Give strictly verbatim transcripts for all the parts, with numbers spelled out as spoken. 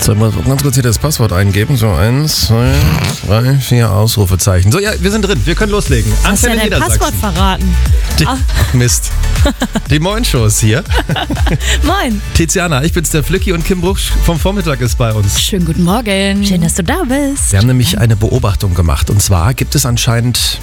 So, ich muss ganz kurz hier das Passwort eingeben. So, eins, zwei, drei, vier Ausrufezeichen. So, ja, wir sind drin. Wir können loslegen. Du hast ja dein Passwort verraten. Die, ach, Mist. Die Moin-Shows hier. Moin. Tiziana, ich bin's, der Flücki, und Kim Bruch vom Vormittag ist bei uns. Schönen guten Morgen. Schön, dass du da bist. Wir haben nämlich eine Beobachtung gemacht. Und zwar gibt es anscheinend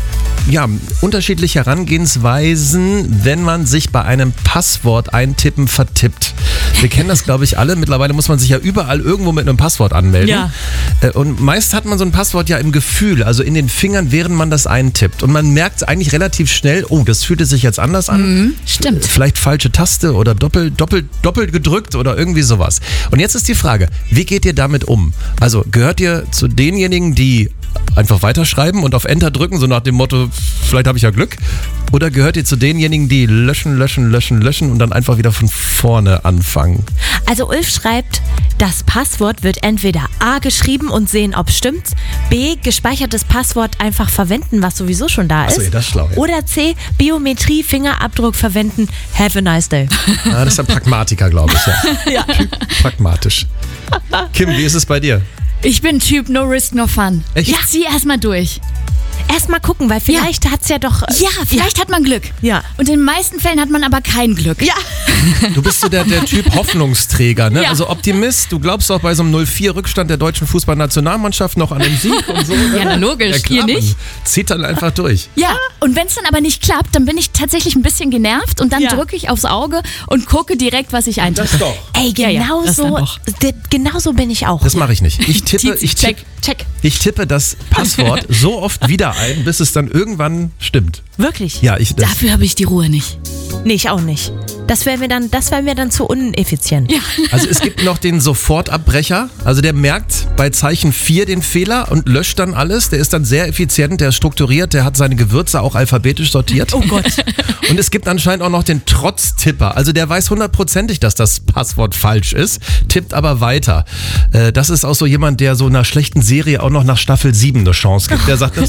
ja, unterschiedliche Herangehensweisen, wenn man sich bei einem Passwort eintippen vertippt. Wir kennen das, glaube ich, alle. Mittlerweile muss man sich ja überall irgendwo mit einem Passwort anmelden. Ja. Und meist hat man so ein Passwort ja im Gefühl, also in den Fingern, während man das eintippt. Und man merkt eigentlich relativ schnell, oh, das fühlte sich jetzt anders an. Mhm, stimmt. Vielleicht falsche Taste oder doppelt, doppelt, doppelt gedrückt oder irgendwie sowas. Und jetzt ist die Frage, wie geht ihr damit um? Also gehört ihr zu denjenigen, die einfach weiterschreiben und auf Enter drücken, so nach dem Motto, vielleicht habe ich ja Glück? Oder gehört ihr zu denjenigen, die löschen, löschen, löschen, löschen und dann einfach wieder von vorne anfangen? Also Ulf schreibt, das Passwort wird entweder A geschrieben und sehen, ob es stimmt, B gespeichertes Passwort einfach verwenden, was sowieso schon da ist. Achso, das ist schlau. Ja. Oder C Biometrie, Fingerabdruck verwenden. Have a nice day. Ah, das ist ein Pragmatiker, glaube ich. Ja. Ja. Typ pragmatisch. Kim, wie ist es bei dir? Ich bin Typ No Risk, No Fun. Echt? Ich zieh erstmal durch. Erstmal gucken, weil vielleicht ja. hat es ja doch... Ja, vielleicht ja. hat man Glück. Ja. Und in den meisten Fällen hat man aber kein Glück. Ja. Du bist so der, der Typ Hoffnungsträger, ne? Ja. Also Optimist. Du glaubst auch bei so einem null vier Rückstand der deutschen Fußballnationalmannschaft noch an den Sieg und so. Ja, na logisch. Ja, klar, Ihr nicht? Zieht dann einfach durch. Ja, und wenn es dann aber nicht klappt, dann bin ich tatsächlich ein bisschen genervt und dann Ja. drücke ich aufs Auge und gucke direkt, was ich eintippe. Das doch. Ey, Ja, ja, genau das dann so, doch. d- genau so bin ich auch. Das mache ich nicht. Ich tippe, Tizi, ich, tippe, check, check. ich tippe das Passwort so oft wieder ein, bis es dann irgendwann stimmt. Wirklich? Ja, ich, das, Dafür habe ich die Ruhe nicht. Nee, ich auch nicht. Das wäre mir dann, das wäre mir dann zu uneffizient. Ja. also es gibt noch den Sofortabbrecher. Also der merkt bei Zeichen vier den Fehler und löscht dann alles. Der ist dann sehr effizient, der ist strukturiert, der hat seine Gewürze auch alphabetisch sortiert. Oh Gott. Und es gibt anscheinend auch noch den Trotztipper. Also der weiß hundertprozentig, dass das Passwort falsch ist, tippt aber weiter. Äh, das ist auch so jemand, der so einer schlechten Serie auch noch nach Staffel sieben eine Chance gibt. Der sagt, das,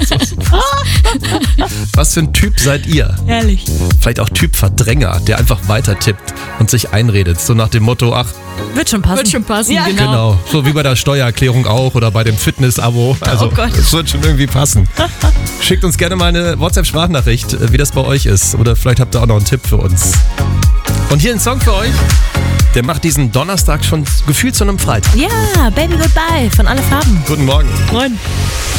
was für ein Typ seid ihr? Ehrlich. Vielleicht auch Typ Verdränger, der einfach weiter tippt und sich einredet. So nach dem Motto, ach, Wird schon passen. Wird schon passen, Ja. genau. genau. So wie bei der Steuererklärung auch oder bei dem Fitness-Abo. Also, Oh Gott. es wird schon irgendwie passen. Schickt uns gerne mal eine WhatsApp-Sprachnachricht, wie das bei euch ist. Oder vielleicht habt ihr auch noch einen Tipp für uns. Und hier ein Song für euch. Der macht diesen Donnerstag schon gefühlt zu einem Freitag. Ja, Baby Goodbye von Alle Farben. Guten Morgen. Moin.